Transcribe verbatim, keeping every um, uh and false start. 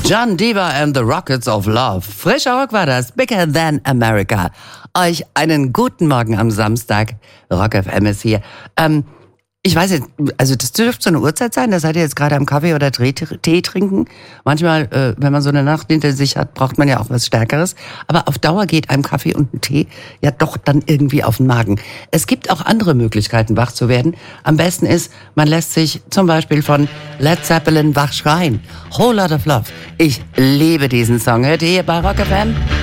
John Diva and the Rockets of Love. Frischer Rock war das. Bigger than America. Euch einen guten Morgen am Samstag. Rock F M ist hier. Ähm, ich weiß jetzt, also das dürfte so eine Uhrzeit sein, da seid ihr jetzt gerade am Kaffee oder Tee, Tee trinken. Manchmal, äh, wenn man so eine Nacht hinter sich hat, braucht man ja auch was Stärkeres. Aber auf Dauer geht einem Kaffee und ein Tee ja doch dann irgendwie auf den Magen. Es gibt auch andere Möglichkeiten, wach zu werden. Am besten ist, man lässt sich zum Beispiel von Led Zeppelin wach schreien. Whole Lot of Love. Ich liebe diesen Song. Hört ihr hier bei Rock F M?